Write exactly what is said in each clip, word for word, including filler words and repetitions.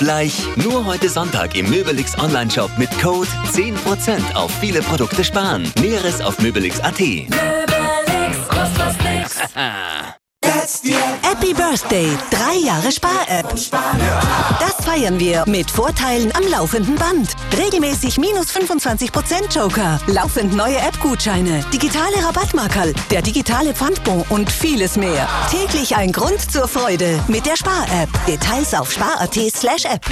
gleich. Nur heute Sonntag im Möbelix Online-Shop mit Code zehn Prozent auf viele Produkte sparen. Näheres auf möbelix punkt at. Möbelix, kost was nix. Happy Birthday, drei Jahre Spar-App. Das feiern wir mit Vorteilen am laufenden Band. Regelmäßig minus fünfundzwanzig Prozent Joker, laufend neue App-Gutscheine, digitale Rabattmarkerl, der digitale Pfandbon und vieles mehr. Täglich ein Grund zur Freude mit der Spar-App. Details auf spar punkt at slash app.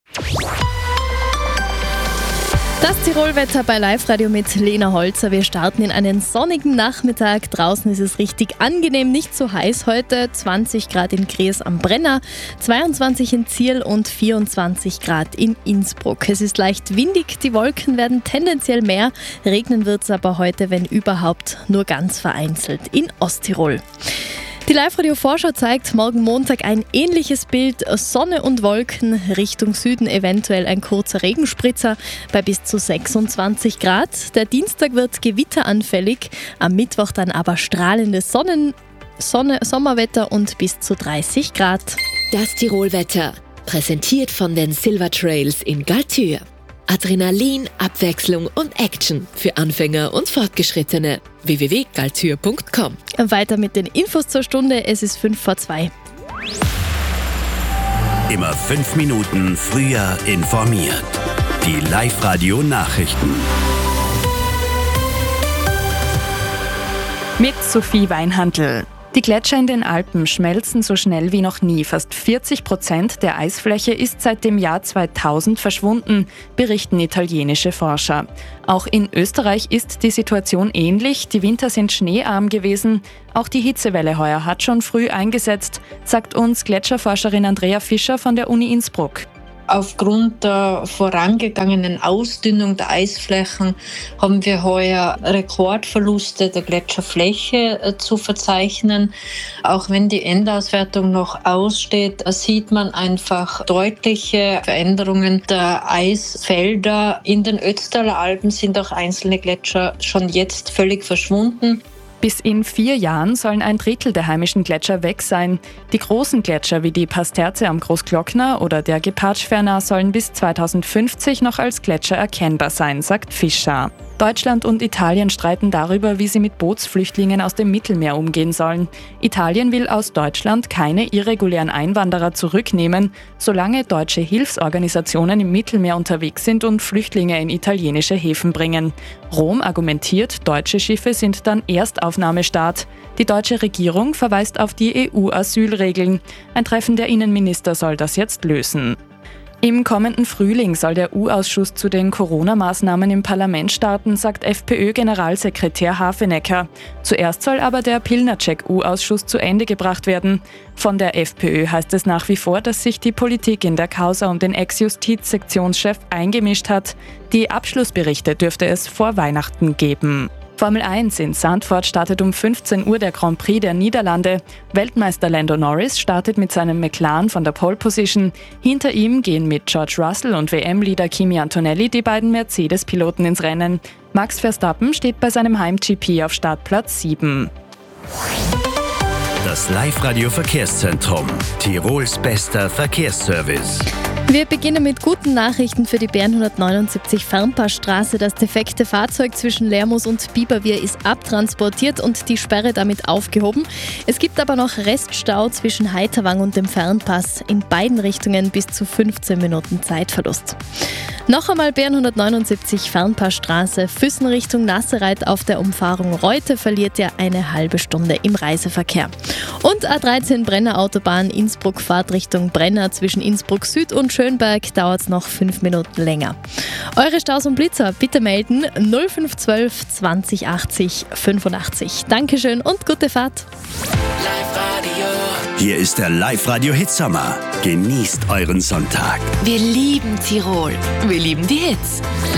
Das Tirolwetter bei Live-Radio mit Lena Holzer. Wir starten in einen sonnigen Nachmittag. Draußen ist es richtig angenehm, nicht so heiß heute. zwanzig Grad in Gries am Brenner, zweiundzwanzig in Zierl und vierundzwanzig Grad in Innsbruck. Es ist leicht windig, die Wolken werden tendenziell mehr. Regnen wird es aber heute, wenn überhaupt, nur ganz vereinzelt in Osttirol. Die Live-Radio-Vorschau zeigt morgen Montag ein ähnliches Bild. Sonne und Wolken, Richtung Süden eventuell ein kurzer Regenspritzer bei bis zu sechsundzwanzig Grad. Der Dienstag wird gewitteranfällig, am Mittwoch dann aber strahlendes Sonnen, Sonne, Sommerwetter und bis zu dreißig Grad. Das Tirolwetter, präsentiert von den Silver Trails in Galtür. Adrenalin, Abwechslung und Action für Anfänger und Fortgeschrittene. w w w punkt galtür punkt com. Weiter mit den Infos zur Stunde. Es ist fünf vor zwei. Immer fünf Minuten früher informiert. Die Live-Radio-Nachrichten. Mit Sophie Weinhandl. Die Gletscher in den Alpen schmelzen so schnell wie noch nie. Fast vierzig Prozent der Eisfläche ist seit dem Jahr zweitausend verschwunden, berichten italienische Forscher. Auch in Österreich ist die Situation ähnlich. Die Winter sind schneearm gewesen. Auch die Hitzewelle heuer hat schon früh eingesetzt, sagt uns Gletscherforscherin Andrea Fischer von der Uni Innsbruck. Aufgrund der vorangegangenen Ausdünnung der Eisflächen haben wir heuer Rekordverluste der Gletscherfläche äh, zu verzeichnen. Auch wenn die Endauswertung noch aussteht, sieht man einfach deutliche Veränderungen der Eisfelder. In den Ötztaler Alpen sind auch einzelne Gletscher schon jetzt völlig verschwunden. Bis in vier Jahren sollen ein Drittel der heimischen Gletscher weg sein. Die großen Gletscher wie die Pasterze am Großglockner oder der Gepatschferner sollen bis zweitausendfünfzig noch als Gletscher erkennbar sein, sagt Fischer. Deutschland und Italien streiten darüber, wie sie mit Bootsflüchtlingen aus dem Mittelmeer umgehen sollen. Italien will aus Deutschland keine irregulären Einwanderer zurücknehmen, solange deutsche Hilfsorganisationen im Mittelmeer unterwegs sind und Flüchtlinge in italienische Häfen bringen. Rom argumentiert, deutsche Schiffe sind dann Erstaufnahmestaat. Die deutsche Regierung verweist auf die E U-Asylregeln. Ein Treffen der Innenminister soll das jetzt lösen. Im kommenden Frühling soll der U-Ausschuss zu den Corona-Maßnahmen im Parlament starten, sagt FPÖ-Generalsekretär Hafenecker. Zuerst soll aber der Pilnacek-U-Ausschuss zu Ende gebracht werden. Von der FPÖ heißt es nach wie vor, dass sich die Politik in der Causa um den Ex-Justizsektionschef eingemischt hat. Die Abschlussberichte dürfte es vor Weihnachten geben. Formel eins in Zandvoort startet um fünfzehn Uhr der Grand Prix der Niederlande. Weltmeister Lando Norris startet mit seinem McLaren von der Pole Position. Hinter ihm gehen mit George Russell und W M-Leader Kimi Antonelli die beiden Mercedes-Piloten ins Rennen. Max Verstappen steht bei seinem Heim-G P auf Startplatz sieben. Das Live-Radio-Verkehrszentrum. Tirols bester Verkehrsservice. Wir beginnen mit guten Nachrichten für die B R hundertneunundsiebzig Fernpassstraße. Das defekte Fahrzeug zwischen Lermoos und Biberwier ist abtransportiert und die Sperre damit aufgehoben. Es gibt aber noch Reststau zwischen Heiterwang und dem Fernpass. In beiden Richtungen bis zu fünfzehn Minuten Zeitverlust. Noch einmal B R hundertneunundsiebzig Fernpassstraße. Füssen Richtung Nassereit auf der Umfahrung Reute verliert ihr eine halbe Stunde im Reiseverkehr. Und A dreizehn Brenner Autobahn Innsbruck Fahrtrichtung Brenner zwischen Innsbruck Süd und Schönberg dauert es noch fünf Minuten länger. Eure Staus und Blitzer bitte melden null fünf eins zwei zwanzig achtzig fünfundachtzig. Dankeschön und gute Fahrt. Hier ist der Live-Radio-Hitsommer. Genießt euren Sonntag. Wir lieben Tirol. Wir lieben die Hits.